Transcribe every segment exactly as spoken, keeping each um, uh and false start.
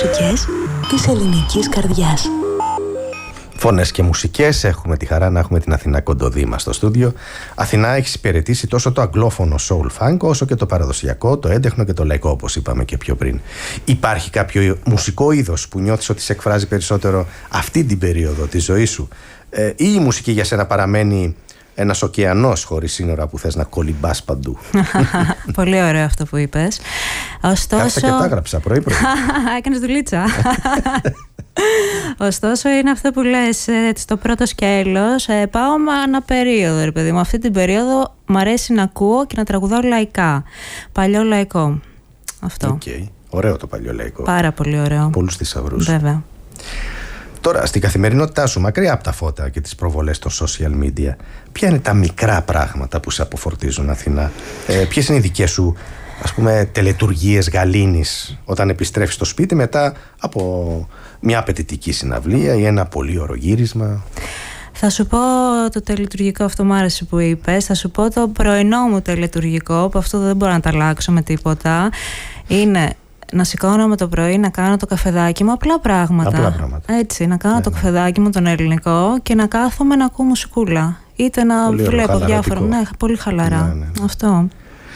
μουσικές της ελληνικής καρδιάς. Φωνές και μουσικές, έχουμε τη χαρά να έχουμε την Αθηνά Κοντοδήμα στο στούντιο. Αθηνά, έχεις υπηρετήσει τόσο το αγγλόφωνο soul funk όσο και το παραδοσιακό, το έντεχνο και το λαϊκό, όπως είπαμε και πιο πριν. Υπάρχει κάποιο μουσικό είδος που νιώθεις ότι σε εκφράζει περισσότερο αυτή την περίοδο της ζωής σου, ε, ή η μουσική για σένα παραμένει ένας ωκεανός χωρίς σύνορα που θες να κολυμπάς παντού? Πολύ ωραίο αυτό που είπες. Ωστόσο... Κάτσα και τα έγραψα πρωί-πρωί. Έκανες δουλίτσα. Ωστόσο είναι αυτό που λες, στο πρώτο σκέλος, πάω με ένα περίοδο, ρε παιδί μου. Αυτή την περίοδο μου αρέσει να ακούω και να τραγουδάω λαϊκά. Παλιό λαϊκό. Αυτό. Okay. Ωραίο το παλιό λαϊκό. Πάρα πολύ ωραίο. Πολλούς θησαυρούς. Βέβαια. Τώρα, στην καθημερινότητά σου, μακριά από τα φώτα και τις προβολές των social media, ποια είναι τα μικρά πράγματα που σε αποφορτίζουν, Αθηνά? Ε, ποιες είναι οι δικές σου, ας πούμε, τελετουργίες γαλήνης όταν επιστρέφεις στο σπίτι μετά από μια απαιτητική συναυλία ή ένα πολύ ωραίο γύρισμα? Θα σου πω το τελετουργικό, αυτό μου άρεσε που είπες. Θα σου πω το πρωινό μου τελετουργικό, που αυτό δεν μπορώ να τα αλλάξω με τίποτα. Είναι να σηκώνομαι το πρωί, να κάνω το καφεδάκι μου, απλά πράγματα. Απλά πράγματα. Έτσι, να κάνω ναι, το ναι. καφεδάκι μου τον ελληνικό και να κάθομαι να ακούω μουσικούλα. Είτε να πολύ βλέπω διάφορα. Ναι, πολύ χαλαρά. Ναι, ναι. Αυτό.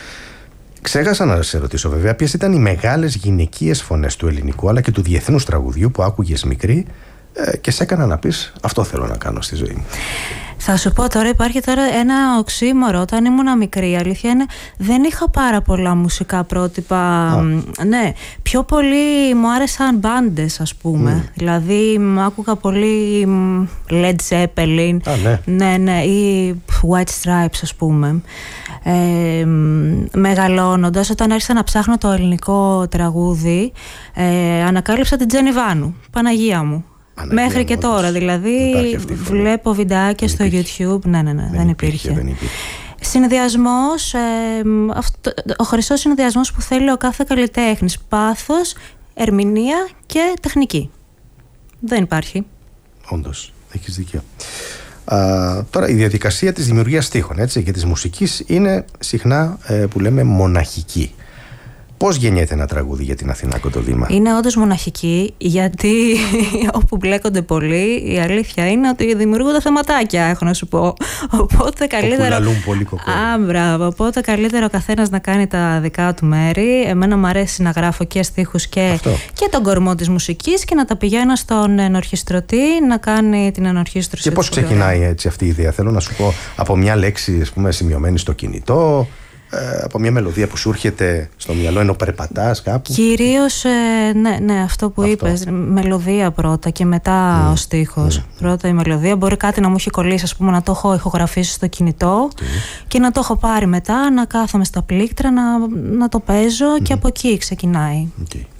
Ξέχασα να σε ρωτήσω βέβαια ποιες ήταν οι μεγάλες γυναικείες φωνές του ελληνικού αλλά και του διεθνούς τραγουδιού που άκουγες μικρή ε, και σε έκανα να πεις αυτό θέλω να κάνω στη ζωή μου. Θα σου πω τώρα, υπάρχει τώρα ένα οξύμορο. Όταν ήμουν μικρή, η αλήθεια είναι, δεν είχα πάρα πολλά μουσικά πρότυπα. Oh. Ναι, πιο πολύ μου άρεσαν μπάντες, ας πούμε. Mm. Δηλαδή, άκουγα πολύ Led Zeppelin. Ah, ναι. ναι, ναι, ή White Stripes, ας πούμε. Ε, μεγαλώνοντας, όταν άρχισα να ψάχνω το ελληνικό τραγούδι, ε, ανακάλυψα την Τζέννη Βάνου, Παναγία μου. Παναγία Μέχρι και τώρα, όντως. Δηλαδή βλέπω βιντεάκια στο YouTube. Ναι, ναι, ναι, δεν, δεν υπήρχε. υπήρχε. Συνδυασμός, ε, αυτό, ο χρυσός συνδυασμός που θέλει ο κάθε καλλιτέχνης. Πάθος, ερμηνεία και τεχνική. Δεν υπάρχει. Όντως, έχεις δίκιο. Α, τώρα η διαδικασία της δημιουργίας στίχων, έτσι, και της μουσικής είναι συχνά ε, που λέμε μοναχική. Πώς γεννιέται ένα τραγούδι για την Αθηνά Κοντοδήμα? Είναι όντως μοναχική, γιατί όπου μπλέκονται πολλοί, η αλήθεια είναι ότι δημιουργούνται θεματάκια, έχω να σου πω. Οπότε καλύτερα. Όπου λαλούν πολύ κοκόρι. Α, μπράβο. Οπότε καλύτερο ο καθένας να κάνει τα δικά του μέρη. Εμένα μου αρέσει να γράφω και στίχους και, και τον κορμό της μουσικής και να τα πηγαίνω στον ενορχιστρωτή να κάνει την ενορχίστρωση. Και πώς ξεκινάει έτσι αυτή η ιδέα? Θέλω να σου πω, από μια λέξη, ας πούμε, σημειωμένη στο κινητό. Ε, από μια μελωδία που σου έρχεται στο μυαλό ενώ περπατάς κάπου? Κυρίως ε, ναι, ναι, αυτό που αυτό. είπες, μελωδία πρώτα και μετά mm. ο στίχος. mm. Πρώτα η μελωδία, μπορεί κάτι να μου έχει κολλήσει, ας πούμε, να το έχω ηχογραφήσει στο κινητό mm. και να το έχω πάρει μετά, να κάθομαι στα πλήκτρα, να, να το παίζω mm. και από εκεί ξεκινάει. Okay.